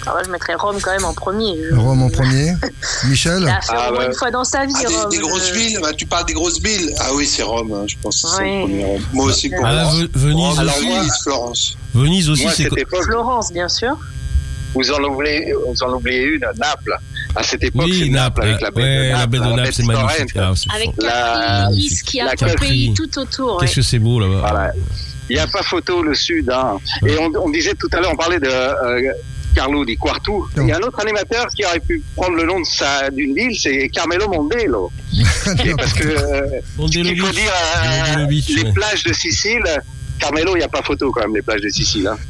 je mettrais Rome quand même en premier. Rome en premier. Michel? Il a fait au moins une fois dans sa vie, Rome. Des grosses villes, tu parles des grosses villes. Ah oui, c'est Rome, je pense que c'est le premier Rome. Moi aussi, pour Venise Rome, aussi. Florence. Venise aussi, Moi, c'est quoi? Florence, bien sûr. Vous en oubliez une, Naples. À cette époque, Oui, c'est Naples, avec la baie de Naples. la baie de Naples, c'est magnifique. Avec Capri, qui a le pays tout autour. Qu'est-ce que c'est beau là-bas. Voilà. Il n'y a pas photo, le sud. Hein. Et on disait tout à l'heure, on parlait de Carlo Di Quartu. Il y a un autre animateur qui aurait pu prendre le nom d'une ville, c'est Carmelo Mondello. Parce que, il faut dire, les plages de Sicile, Carmelo, il n'y a pas photo quand même, les plages de Sicile. Hein.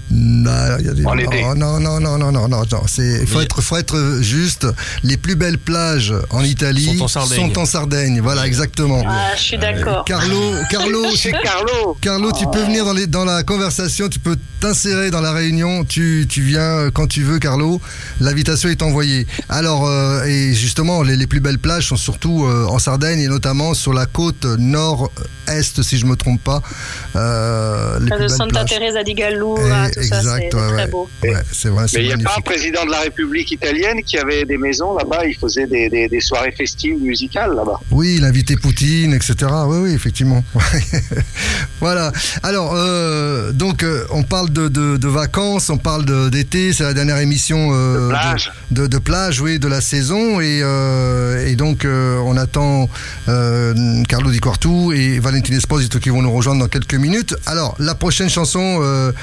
Non. Il faut être juste. Les plus belles plages en Italie sont en Sardaigne. Voilà, exactement. Ah, je suis d'accord. Carlo, tu peux venir dans la conversation, tu peux t'insérer dans la réunion. Tu viens quand tu veux, Carlo. L'invitation est envoyée. Alors, et justement, les plus belles plages sont surtout en Sardaigne et notamment sur la côte nord-est, si je me trompe pas. De Santa Teresa di Gallura, tout ça, c'est très beau. Ouais, c'est vrai, mais il n'y a pas un président de la République italienne qui avait des maisons là-bas, il faisait des soirées festives musicales là-bas. Oui, il invitait Poutine, etc. Oui, effectivement. Voilà. Alors, donc, on parle de vacances, on parle d'été, c'est la dernière émission de plage, oui, de la saison. Et donc, on attend Carlo Di Quartu et Valentin Esposito qui vont nous rejoindre dans quelques minutes. Alors, la prochaine chanson,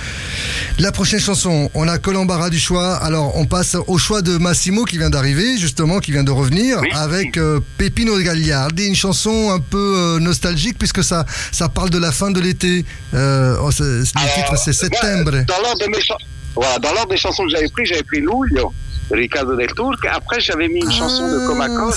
on a que l'embarras du choix. Alors, on passe au choix de Massimo qui vient d'arriver, justement, qui vient de revenir, avec Peppino Gagliardi, une chanson un peu nostalgique puisque ça parle de la fin de l'été. Le titre, c'est Settembre. Dans l'ordre des chansons que j'avais pris Luglio, Riccardo del Turco. Après, j'avais mis une chanson de Comacos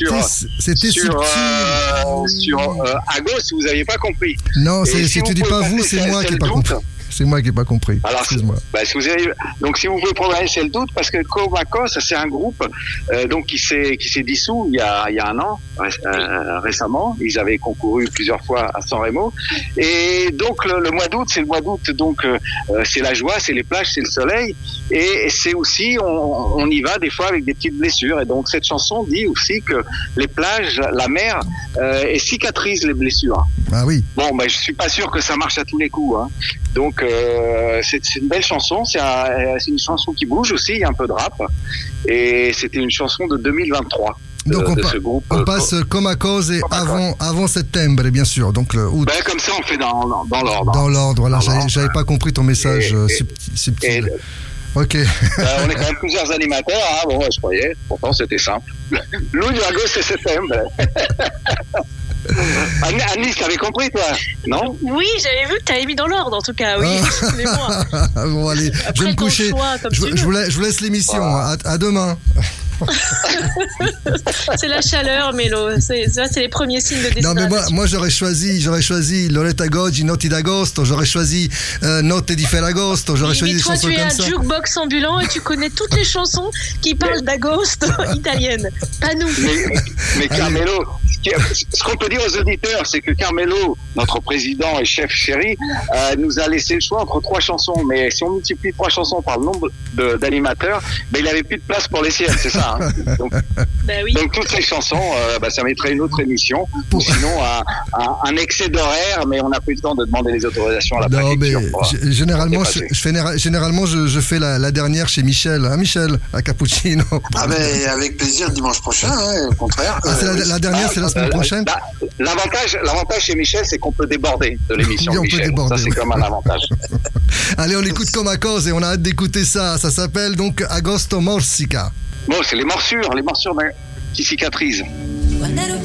sur Agos, vous n'aviez pas compris. Non, si tu dis pas vous, c'est moi qui n'ai pas compris. C'est moi qui n'ai pas compris. Alors, excuse-moi. Donc, si vous pouvez progresser, c'est le doute, parce que Comacos, c'est un groupe donc qui s'est dissous il y a un an, récemment. Ils avaient concouru plusieurs fois à San Remo. Et donc, le mois d'août, c'est le mois d'août. Donc, c'est la joie, c'est les plages, c'est le soleil. Et c'est aussi, on y va des fois avec des petites blessures. Et donc, cette chanson dit aussi que les plages, la mer, cicatrise les blessures. Ah oui. Bon, je suis pas sûr que ça marche à tous les coups. Hein. Donc, c'est une belle chanson. C'est une chanson qui bouge aussi. Il y a un peu de rap. Et c'était une chanson de 2023. Donc on passe Comacos et avant Settembre, bien sûr. Donc le août. Comme ça, on fait dans l'ordre. Dans l'ordre, voilà. J'avais pas compris ton message subtil. Ok. On est quand même plusieurs animateurs. Hein. Bon, je croyais. Pourtant, c'était simple. Luglio, Agosto et Settembre. Anis, t'avais compris, toi? Non? Oui, j'avais vu que t'avais mis dans l'ordre, en tout cas, oui. Excusez-moi. Bon, allez, je vais me coucher. Je vous laisse l'émission. À demain. C'est la chaleur, Mélo. C'est les premiers signes de déshydratation. Non, mais moi j'aurais choisi Loretta Goggi, Notti d'Agosto, j'aurais choisi Notte di Ferragosto, j'aurais choisi des chansons comme ça. Tu es un jukebox ambulant et tu connais toutes les chansons qui parlent d'Agosto italiennes. Pas nous. Mais Carmelo, ce qu'on peut dire aux auditeurs, c'est que Carmelo, notre président et chef chéri, nous a laissé le choix entre 3 chansons. Mais si on multiplie 3 chansons par le nombre d'animateurs, il n'avait plus de place pour les siennes, c'est ça. Hein. Donc, donc toutes ces chansons, ça mettrait une autre émission, ou sinon un excès d'horaire, mais on n'a plus le temps de demander les autorisations à la préfecture. Généralement, je fais la dernière chez Michel, hein, Michel, à Cappuccino. Avec plaisir, dimanche prochain, hein, au contraire. La dernière, c'est la semaine prochaine. L'avantage chez Michel, c'est qu'on peut déborder de l'émission. Oui, on peut déborder. Ça, c'est comme un avantage. Allez, on écoute Comacos et on a hâte d'écouter ça. Ça s'appelle donc Agosto Morsica. Bon, c'est les morsures qui cicatrisent. Quando ero